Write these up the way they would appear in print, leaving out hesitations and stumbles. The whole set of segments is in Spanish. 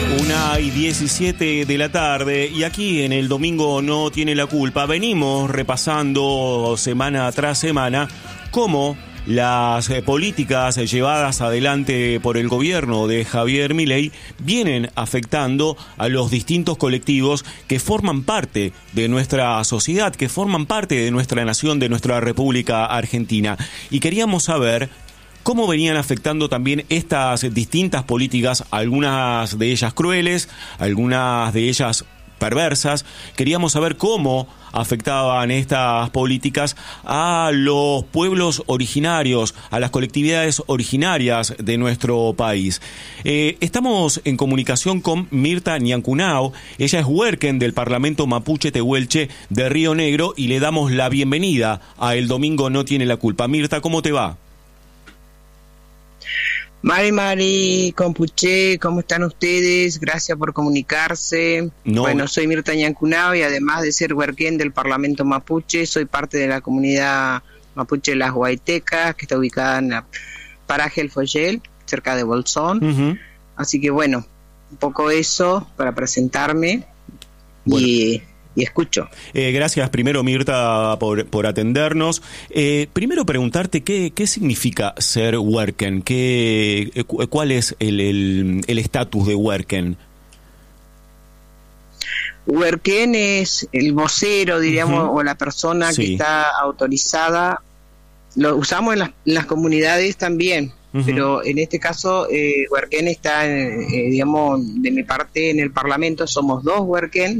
1:17 de la tarde y aquí en el Domingo No Tiene la Culpa venimos repasando semana tras semana cómo las políticas llevadas adelante por el gobierno de Javier Milei vienen afectando a los distintos colectivos que forman parte de nuestra sociedad, que forman parte de nuestra nación, de nuestra República Argentina. Y queríamos saber cómo venían afectando también estas distintas políticas, algunas de ellas crueles, algunas de ellas perversas. Queríamos saber cómo afectaban estas políticas a los pueblos originarios, a las colectividades originarias de nuestro país. Estamos en comunicación con Mirta Ñancunao. Ella es huerquen del Parlamento Mapuche Tehuelche de Río Negro y le damos la bienvenida a El Domingo No Tiene la Culpa. Mirta, ¿cómo te va? Mari, Compuche, ¿cómo están ustedes? Gracias por comunicarse. Bueno, soy Mirta Ñancunao y además de ser huerquen del Parlamento Mapuche, soy parte de la comunidad Mapuche de las Huaytecas, que está ubicada en el paraje El Follel, cerca de Bolsón. Así que bueno, un poco eso para presentarme. Bueno. Y escucho. Gracias primero, Mirta, por atendernos. Primero preguntarte qué significa ser huerquen, cuál es el estatus de huerquen. Huerquen es el vocero, diríamos, o la persona que está autorizada. Lo usamos en las comunidades también, pero en este caso huerquen está, digamos, de mi parte en el Parlamento somos dos huerquen,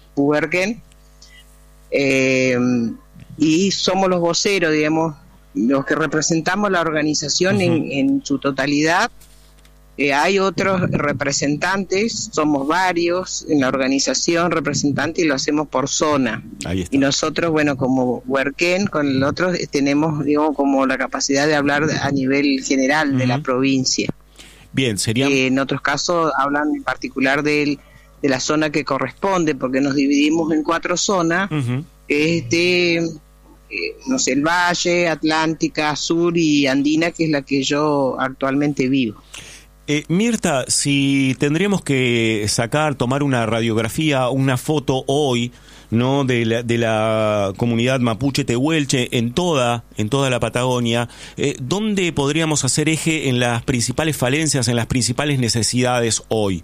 y somos los voceros, digamos, los que representamos la organización en su totalidad. Hay otros representantes, somos varios en la organización representantes y lo hacemos por zona. Y nosotros, bueno, como huerquen, con el otro tenemos, digamos, como la capacidad de hablar a nivel general de la provincia. Bien, sería. En otros casos hablan en particular de la zona que corresponde, porque nos dividimos en 4 zonas, el Valle, Atlántica, Sur y Andina, que es la que yo actualmente vivo. Mirta, si tendríamos que tomar una radiografía, una foto hoy, ¿no?, de la comunidad mapuche tehuelche en toda la Patagonia, ¿dónde podríamos hacer eje en las principales falencias, en las principales necesidades hoy?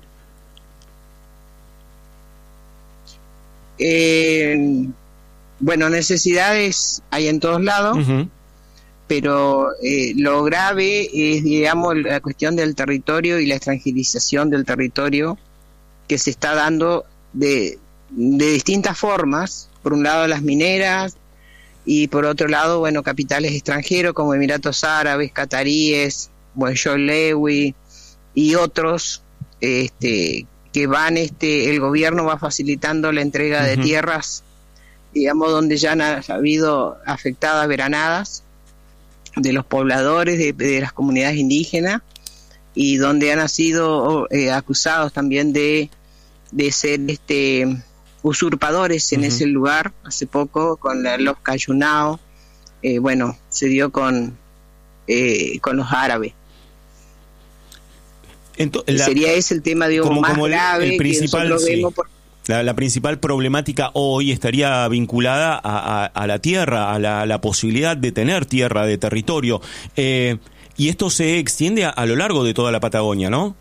Bueno, necesidades hay en todos lados, pero lo grave es, digamos, la cuestión del territorio y la extranjerización del territorio que se está dando de distintas formas. Por un lado las mineras y por otro lado, bueno, capitales extranjeros como Emiratos Árabes, Cataríes, Lewy y otros, que van, el gobierno va facilitando la entrega de tierras, digamos, donde ya han habido afectadas veranadas de los pobladores de las comunidades indígenas y donde han sido acusados también de ser usurpadores en ese lugar. Hace poco con los Cayunao, bueno, se dio con los árabes. Sería ese el tema, digamos, más grave el principal, que nosotros vemos. La principal problemática hoy estaría vinculada a la tierra, a la posibilidad de tener tierra, de territorio. Y esto se extiende a lo largo de toda la Patagonia, ¿no?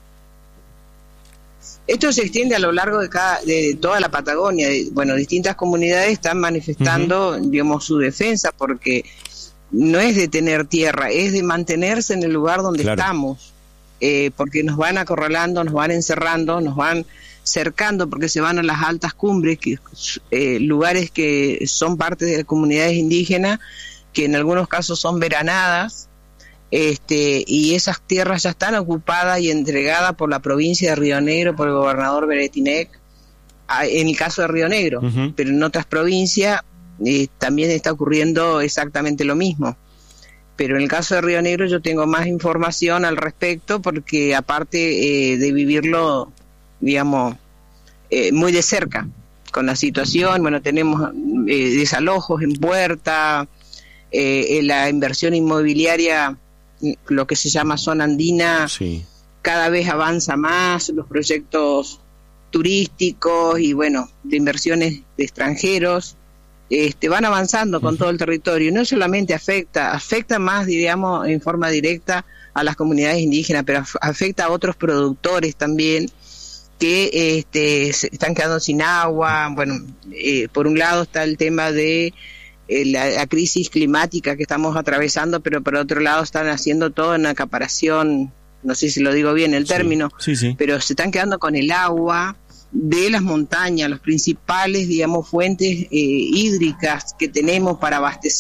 Esto se extiende a lo largo de toda la Patagonia. Bueno, distintas comunidades están manifestando, digamos, su defensa, porque no es de tener tierra, es de mantenerse en el lugar donde estamos. Porque nos van acorralando, nos van encerrando, nos van cercando, porque se van a las altas cumbres, lugares que son parte de las comunidades indígenas, que en algunos casos son veranadas, y esas tierras ya están ocupadas y entregadas por la provincia de Río Negro, por el gobernador Beretinec, en el caso de Río Negro, pero en otras provincias también está ocurriendo exactamente lo mismo. Pero en el caso de Río Negro yo tengo más información al respecto, porque aparte de vivirlo, digamos, muy de cerca con la situación, bueno, tenemos desalojos en puerta, la inversión inmobiliaria, lo que se llama zona andina, cada vez avanza más, los proyectos turísticos y bueno, de inversiones de extranjeros, van avanzando con todo el territorio, y no solamente afecta más, diríamos, en forma directa a las comunidades indígenas, pero afecta a otros productores también que se están quedando sin agua. Bueno, por un lado está el tema de la crisis climática que estamos atravesando, pero por otro lado están haciendo toda una acaparación, no sé si lo digo bien el término, sí. Pero se están quedando con el agua de las montañas, los principales, digamos, fuentes hídricas que tenemos para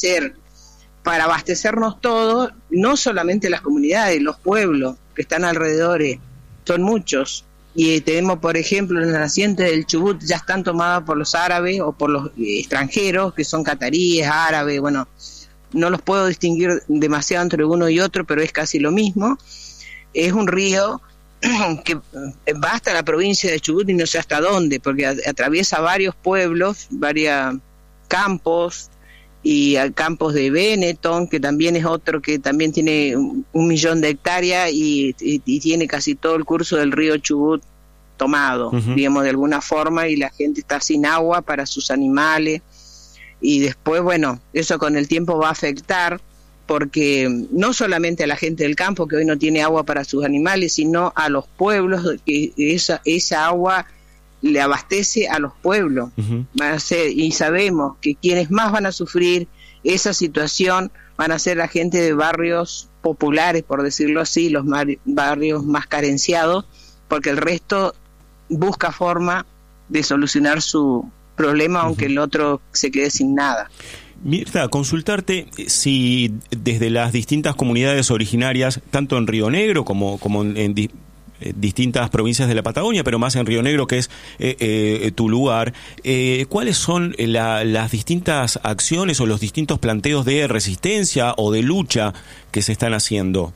abastecernos todos, no solamente las comunidades, los pueblos que están alrededor, son muchos. Y tenemos, por ejemplo, las nacientes del Chubut ya están tomadas por los árabes o por los extranjeros, que son cataríes, árabes, bueno, no los puedo distinguir demasiado entre uno y otro, pero es casi lo mismo. Es un río que va hasta la provincia de Chubut y no sé hasta dónde, porque atraviesa varios pueblos, varios campos, y campos de Benetton, que también es otro que también tiene 1 millón de hectáreas y tiene casi todo el curso del río Chubut tomado, digamos, de alguna forma, y la gente está sin agua para sus animales, y después, bueno, eso con el tiempo va a afectar, porque no solamente a la gente del campo que hoy no tiene agua para sus animales, sino a los pueblos, que esa agua le abastece a los pueblos. Van a ser, y sabemos que quienes más van a sufrir esa situación van a ser la gente de barrios populares, por decirlo así, los barrios más carenciados, porque el resto busca forma de solucionar su problema, aunque el otro se quede sin nada. Mirta, consultarte si desde las distintas comunidades originarias, tanto en Río Negro como en distintas provincias de la Patagonia, pero más en Río Negro, que es tu lugar, ¿cuáles son las distintas acciones o los distintos planteos de resistencia o de lucha que se están haciendo?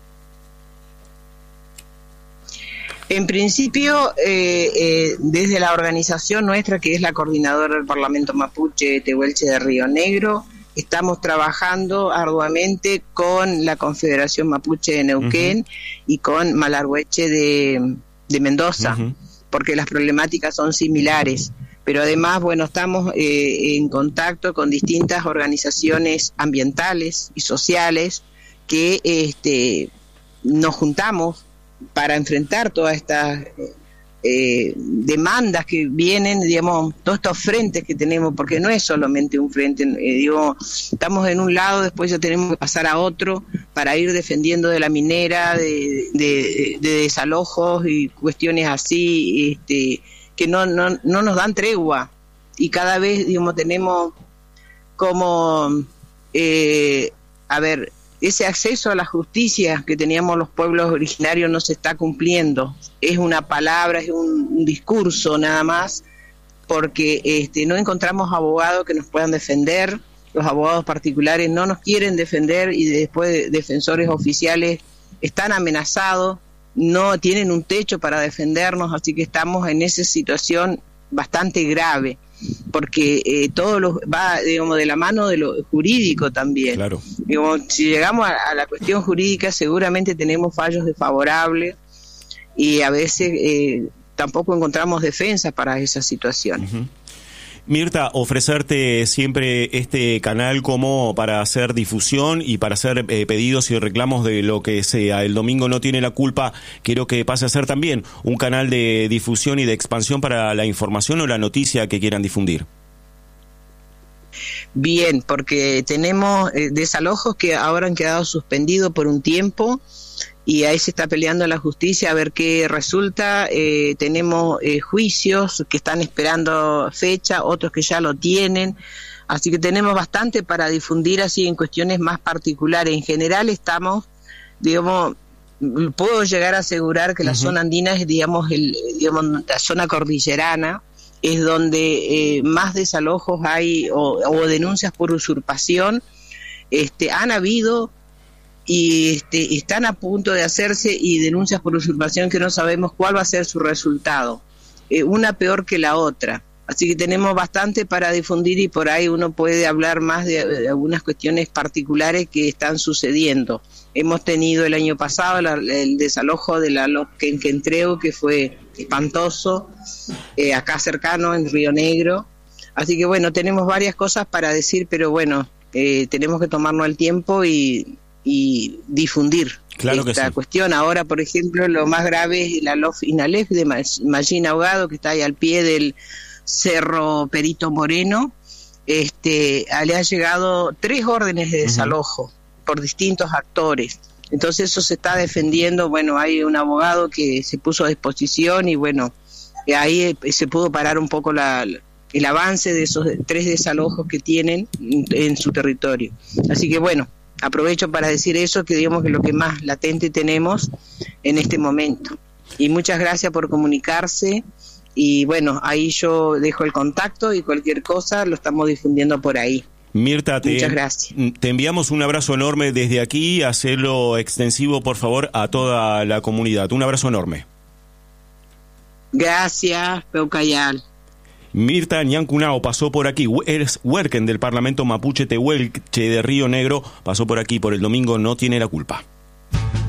En principio, desde la organización nuestra, que es la coordinadora del Parlamento Mapuche Tehuelche de Río Negro, estamos trabajando arduamente con la Confederación Mapuche de Neuquén y con Malargüeche de Mendoza, porque las problemáticas son similares. Pero además, bueno, estamos en contacto con distintas organizaciones ambientales y sociales que nos juntamos para enfrentar todas estas demandas que vienen, digamos, todos estos frentes que tenemos, porque no es solamente un frente, estamos en un lado, después ya tenemos que pasar a otro para ir defendiendo de la minera, de desalojos y cuestiones así, que no nos dan tregua, y cada vez, digamos, tenemos como, ese acceso a la justicia que teníamos los pueblos originarios no se está cumpliendo. Es una palabra, es un discurso nada más, porque no encontramos abogados que nos puedan defender, los abogados particulares no nos quieren defender, y después defensores oficiales están amenazados, no tienen un techo para defendernos, así que estamos en esa situación bastante grave, porque todo va, digamos, de la mano de lo jurídico también. Claro. Digamos, si llegamos a la cuestión jurídica, seguramente tenemos fallos desfavorables, y a veces tampoco encontramos defensa para esa situación. Mirta, ofrecerte siempre este canal como para hacer difusión y para hacer pedidos y reclamos de lo que sea. El Domingo No Tiene la Culpa, quiero que pase a ser también un canal de difusión y de expansión para la información o la noticia que quieran difundir. Bien, porque tenemos desalojos que ahora han quedado suspendidos por un tiempo, y ahí se está peleando la justicia a ver qué resulta. Tenemos juicios que están esperando fecha, otros que ya lo tienen, así que tenemos bastante para difundir así en cuestiones más particulares. En general estamos, digamos, puedo llegar a asegurar que la zona andina es, digamos, la zona cordillerana, es donde más desalojos hay o denuncias por usurpación han habido, y están a punto de hacerse, y denuncias por usurpación que no sabemos cuál va a ser su resultado, una peor que la otra. Así que tenemos bastante para difundir, y por ahí uno puede hablar más de algunas cuestiones particulares que están sucediendo. Hemos tenido el año pasado el desalojo de la Quenquentreu, que fue espantoso, acá cercano, en Río Negro. Así que bueno, tenemos varias cosas para decir, pero bueno, tenemos que tomarnos el tiempo y difundir esta cuestión. Ahora, por ejemplo, lo más grave es la Inalef de Magín Ahogado, que está ahí al pie del Cerro Perito Moreno. Le han llegado 3 órdenes de desalojo por distintos actores. Entonces eso se está defendiendo. Bueno, hay un abogado que se puso a disposición y bueno, ahí se pudo parar un poco el avance de esos 3 desalojos que tienen en su territorio. Así que bueno, aprovecho para decir eso, que digamos que lo que más latente tenemos en este momento. Y muchas gracias por comunicarse. Y bueno, ahí yo dejo el contacto y cualquier cosa lo estamos difundiendo por ahí. Mirta, muchas gracias. Te enviamos un abrazo enorme desde aquí, hacerlo extensivo por favor a toda la comunidad. Un abrazo enorme. Gracias, Peucayal. Mirta Ñancunao pasó por aquí, es Huerquen del Parlamento Mapuche Tehuelche de Río Negro, pasó por aquí por el domingo, no tiene la culpa.